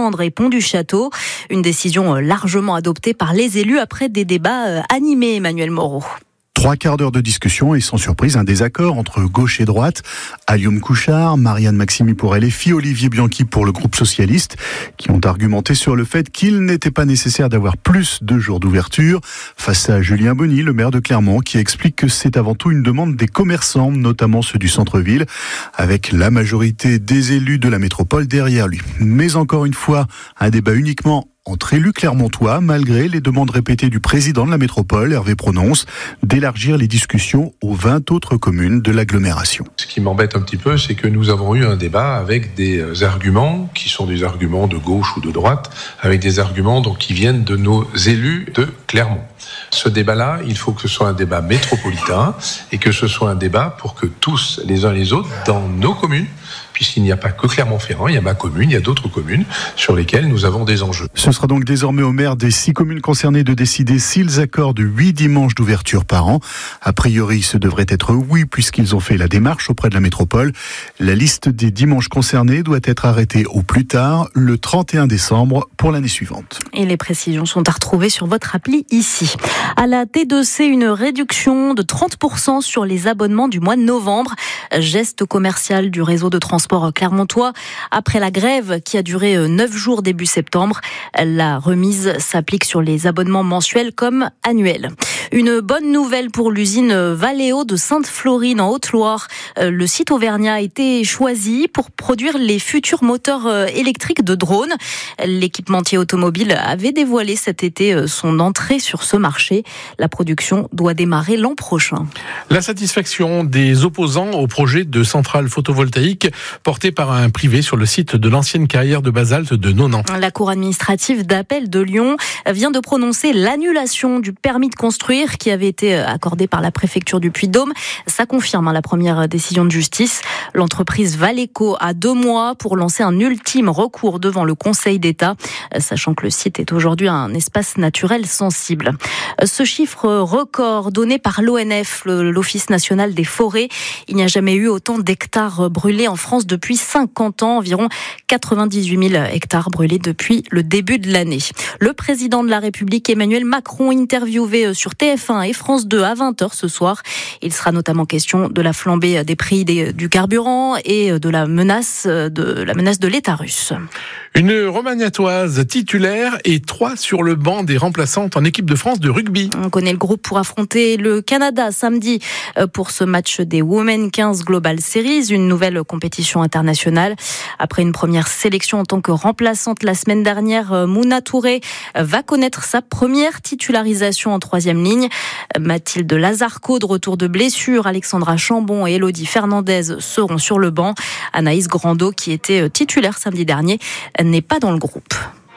Saint-André et Pont du Château. Une décision largement adoptée par les élus après des débats animés, Emmanuel Moreau. 3/4 d'heure de discussion et sans surprise un désaccord entre gauche et droite. Alioum Couchard, Marianne Maximi pour LFI, Olivier Bianchi pour le groupe socialiste, qui ont argumenté sur le fait qu'il n'était pas nécessaire d'avoir plus de jours d'ouverture. Face à Julien Bonny, le maire de Clermont, qui explique que c'est avant tout une demande des commerçants, notamment ceux du centre-ville, avec la majorité des élus de la métropole derrière lui. Mais encore une fois, un débat uniquement entre élus clermontois, malgré les demandes répétées du président de la métropole, Hervé Prononce, d'élargir les discussions aux 20 autres communes de l'agglomération. Ce qui m'embête un petit peu, c'est que nous avons eu un débat avec des arguments qui sont des arguments de gauche ou de droite, avec des arguments donc, qui viennent de nos élus de Clermont. Ce débat-là, il faut que ce soit un débat métropolitain et que ce soit un débat pour que tous, les uns les autres, dans nos communes, puisqu'il n'y a pas que Clermont-Ferrand, il y a ma commune, il y a d'autres communes sur lesquelles nous avons des enjeux. Ce sera donc désormais aux maires des 6 communes concernées de décider s'ils accordent 8 dimanches d'ouverture par an. A priori, ce devrait être oui, puisqu'ils ont fait la démarche auprès de la métropole. La liste des dimanches concernés doit être arrêtée au plus tard, le 31 décembre pour l'année suivante. Et les précisions sont à retrouver sur votre appli ici. À la T2C, une réduction de 30% sur les abonnements du mois de novembre. Geste commercial du réseau de transport clermontois. Après la grève qui a duré 9 jours début septembre, la remise s'applique sur les abonnements mensuels comme annuels. Une bonne nouvelle pour l'usine Valeo de Sainte-Florine en Haute-Loire. Le site auvergnat a été choisi pour produire les futurs moteurs électriques de drones. L'équipementier automobile avait dévoilé cet été son entrée sur ce marché. La production doit démarrer l'an prochain. La satisfaction des opposants au projet de centrale photovoltaïque porté par un privé sur le site de l'ancienne carrière de basalte de Nonant. La cour administrative d'appel de Lyon vient de prononcer l'annulation du permis de construire qui avait été accordé par la préfecture du Puy-de-Dôme. Ça confirme la première décision de justice. L'entreprise Valeco a 2 mois pour lancer un ultime recours devant le Conseil d'État, sachant que le site est aujourd'hui un espace naturel sensible. Ce chiffre record donné par l'ONF, l'Office national des forêts, il n'y a jamais eu autant d'hectares brûlés en France depuis 50 ans, environ 98 000 hectares brûlés depuis le début de l'année. Le président de la République, Emmanuel Macron, interviewé sur TF1 et France 2 à 20h ce soir. Il sera notamment question de la flambée des prix du carburant et de la menace de l'État russe. Une Romagnatoise titulaire et 3 sur le banc des remplaçantes en équipe de France de rugby. On connaît le groupe pour affronter le Canada samedi pour ce match des Women 15 Global Series, une nouvelle compétition internationale. Après une première sélection en tant que remplaçante la semaine dernière, Mouna Touré va connaître sa première titularisation en 3e ligne. Mathilde Lazarco, de retour de blessure, Alexandra Chambon et Elodie Fernandez seront sur le banc. Anaïs Grando, qui était titulaire samedi dernier, n'est pas dans le groupe.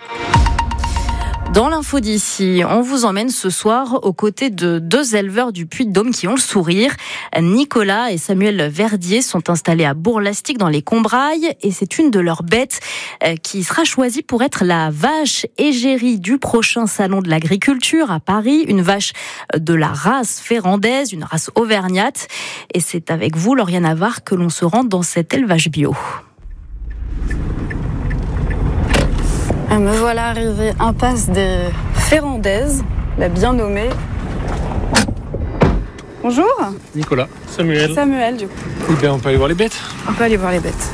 Dans l'info d'ici, on vous emmène ce soir aux côtés de 2 éleveurs du Puy-de-Dôme qui ont le sourire. Nicolas et Samuel Verdier sont installés à Bourg-Lastic dans les Combrailles et c'est une de leurs bêtes qui sera choisie pour être la vache égérie du prochain salon de l'agriculture à Paris. Une vache de la race ferrandaise, une race auvergnate. Et c'est avec vous, Lauriane Avar, que l'on se rend dans cet élevage bio. Me voilà arrivée impasse des Ferrandaises, la bien nommée. Bonjour. Nicolas, Samuel. Samuel, du coup. Eh bien, on peut aller voir les bêtes. On peut aller voir les bêtes.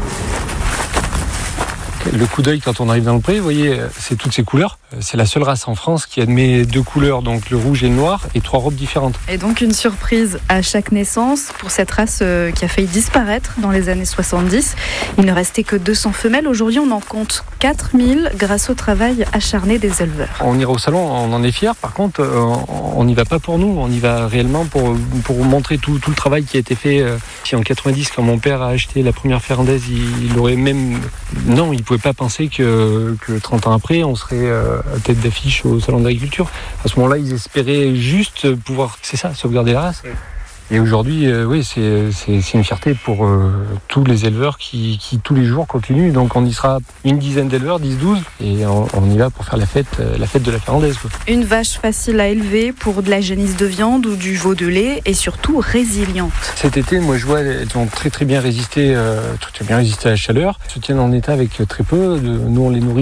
Le coup d'œil quand on arrive dans le pré, vous voyez, c'est toutes ces couleurs. C'est la seule race en France qui admet 2 couleurs, donc le rouge et le noir, et 3 robes différentes. Et donc une surprise à chaque naissance pour cette race qui a failli disparaître dans les années 70. Il ne restait que 200 femelles. Aujourd'hui, on en compte 4000 grâce au travail acharné des éleveurs. On ira au salon, on en est fiers. Par contre, on n'y va pas pour nous. On y va réellement pour montrer tout le travail qui a été fait. Si en 90, quand mon père a acheté la première ferrandaise, il aurait même... Non, il ne pouvait pas penser que 30 ans après, on serait à tête d'affiche au salon de l'agriculture. À ce moment-là, ils espéraient juste pouvoir, c'est ça, sauvegarder la race. Oui. Et aujourd'hui, oui, c'est une fierté pour tous les éleveurs qui tous les jours continuent. Donc on y sera une dizaine d'éleveurs, 10-12, et on y va pour faire la fête de la ferrandaise, quoi. Une vache facile à élever pour de la génisse de viande ou du veau de lait, et surtout résiliente. Cet été, moi je vois, elles ont très bien résisté à la chaleur. Elles se tiennent en état avec très peu. Nous on les nourrit